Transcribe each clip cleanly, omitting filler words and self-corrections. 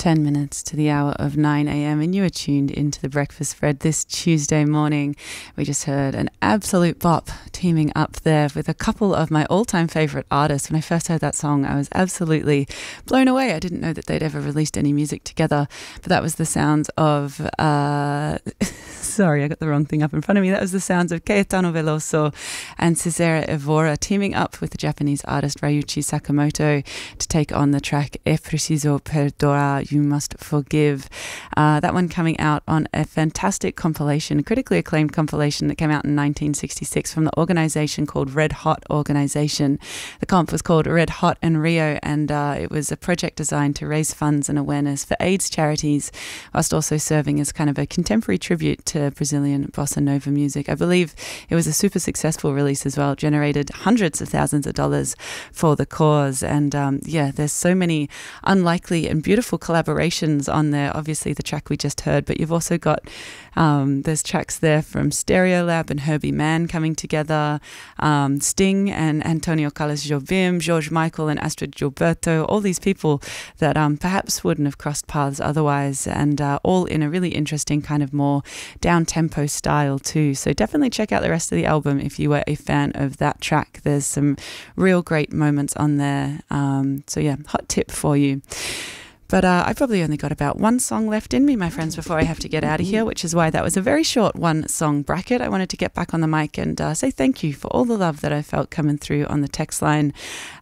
10 minutes to the hour of 9 a.m. and you are tuned into The Breakfast Spread this Tuesday morning. We just heard an absolute bop teaming up there with a couple of my all-time favourite artists. When I first heard that song, I was absolutely blown away. I didn't know that they'd ever released any music together, but that was the sounds of... Sorry, I got the wrong thing up in front of me. That was the sounds of Caetano Veloso and Cesare Evora teaming up with the Japanese artist Ryuichi Sakamoto to take on the track E Preciso Perdonar, You Must Forgive. That one coming out on a fantastic compilation, critically acclaimed compilation that came out in 1966 from the organisation called Red Hot Organisation. The comp was called Red Hot and Rio, and it was a project designed to raise funds and awareness for AIDS charities, whilst also serving as kind of a contemporary tribute to Brazilian bossa nova music. I believe it was a super successful release as well, generated hundreds of thousands of dollars for the cause. And there's so many unlikely and beautiful collaborations on there. Obviously the track we just heard, but you've also got there's tracks there from Stereolab and Herbie Mann coming together, Sting and Antonio Carlos Jobim, George Michael and Astrid Gilberto, all these people that perhaps wouldn't have crossed paths otherwise, and all in a really interesting kind of more down-tempo style too. So definitely check out the rest of the album if you were a fan of that track. There's some real great moments on there. Hot tip for you. But I probably only got about one song left in me, my friends, before I have to get out of here, which is why that was a very short one-song bracket. I wanted to get back on the mic and say thank you for all the love that I felt coming through on the text line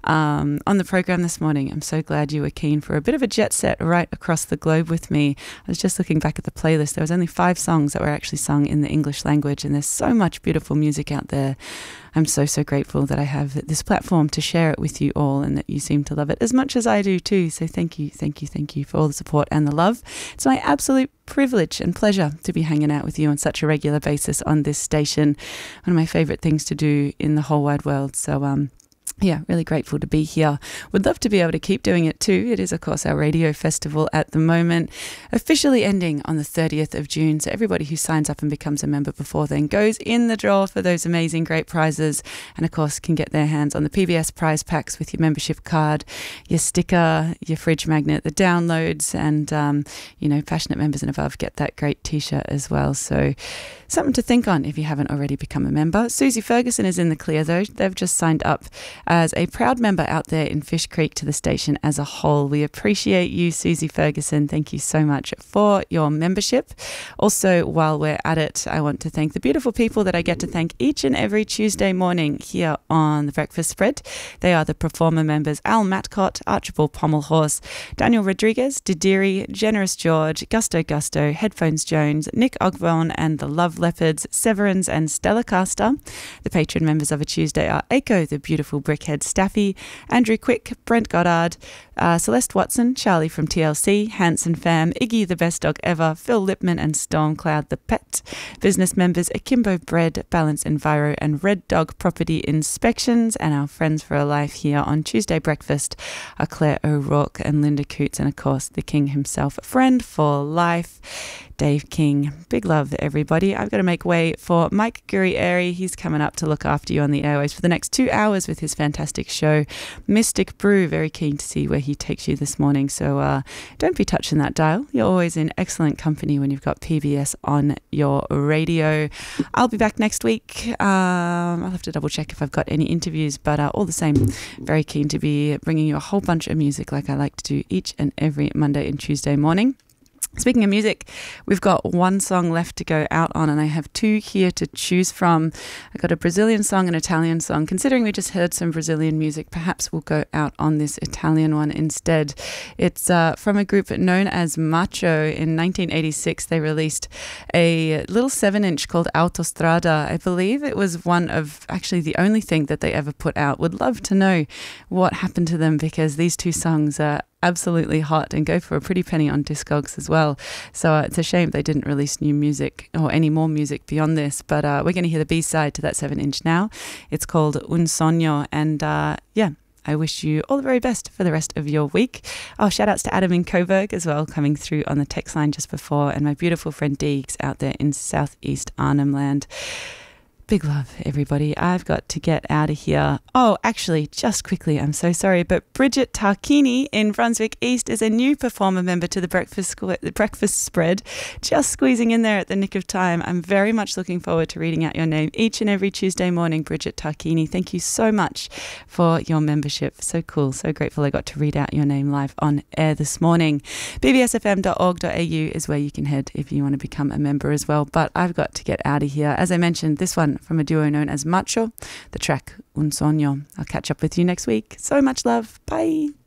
on the program this morning. I'm so glad you were keen for a bit of a jet set right across the globe with me. I was just looking back at the playlist. There was only 5 songs that were actually sung in the English language, and there's so much beautiful music out there. I'm so grateful that I have this platform to share it with you all, and that you seem to love it as much as I do too. So thank you for all the support and the love. It's my absolute privilege and pleasure to be hanging out with you on such a regular basis on this station. One of my favourite things to do in the whole wide world. So really grateful to be here. Would love to be able to keep doing it too. It is, of course, our radio festival at the moment, officially ending on the 30th of June. So everybody who signs up and becomes a member before then goes in the draw for those amazing, great prizes, and of course can get their hands on the PBS prize packs with your membership card, your sticker, your fridge magnet, the downloads, and passionate members and above get that great t-shirt as well. So something to think on if you haven't already become a member. Susie Ferguson is in the clear though. They've just signed up as a proud member out there in Fish Creek to the station as a whole. We appreciate you, Susie Ferguson. Thank you so much for your membership. Also, while we're at it, I want to thank the beautiful people that I get to thank each and every Tuesday morning here on The Breakfast Spread. They are the performer members Al Matcott, Archibald Pommelhorse, Daniel Rodriguez, Didiri, Generous George, Gusto, Headphones Jones, Nick Ogborn and the Love Leopards, Severins and Stella Caster. The patron members of a Tuesday are Echo, the beautiful Brickhead Staffy, Andrew Quick, Brent Goddard, Celeste Watson, Charlie from TLC, Hanson Fam, Iggy the Best Dog Ever, Phil Lipman and Stormcloud the Pet. Business members Akimbo Bread, Balance Enviro and Red Dog Property Inspections. And our friends for a life here on Tuesday Breakfast are Claire O'Rourke and Linda Coots, and of course the King himself, a friend for life, Dave King. Big love, everybody. I've got to make way for Mike Guri-Airy. He's coming up to look after you on the airways for the next 2 hours with his fantastic show, Mystic Brew. Very keen to see where he takes you this morning. So don't be touching that dial. You're always in excellent company when you've got PBS on your radio. I'll be back next week. I'll have to double check if I've got any interviews, but all the same, very keen to be bringing you a whole bunch of music like I like to do each and every Monday and Tuesday morning. Speaking of music, we've got one song left to go out on, and I have 2 here to choose from. I've got a Brazilian song and an Italian song. Considering we just heard some Brazilian music, perhaps we'll go out on this Italian one instead. It's from a group known as Macho. In 1986, they released a little 7-inch called Autostrada. I believe it was one of actually the only thing that they ever put out. Would love to know what happened to them, because these 2 songs are absolutely hot and go for a pretty penny on Discogs as well. So it's a shame they didn't release new music or any more music beyond this, but we're going to hear the B-side to that 7-inch now. It's called Un Sogno, and I wish you all the very best for the rest of your week. Oh, shout outs to Adam in Coburg as well, coming through on the text line just before, and my beautiful friend Deegs out there in southeast Arnhem Land. Big love, everybody. I've got to get out of here. Oh, actually, just quickly, I'm so sorry, but Bridget Tarquini in Brunswick East is a new performer member to the breakfast spread, just squeezing in there at the nick of time. I'm very much looking forward to reading out your name each and every Tuesday morning, Bridget Tarquini. Thank you so much for your membership. So cool, so grateful I got to read out your name live on air this morning. bbsfm.org.au is where you can head if you want to become a member as well. But I've got to get out of here. As I mentioned, this one from a duo known as Macho, the track Un Sogno. I'll catch up with you next week. So much love. Bye.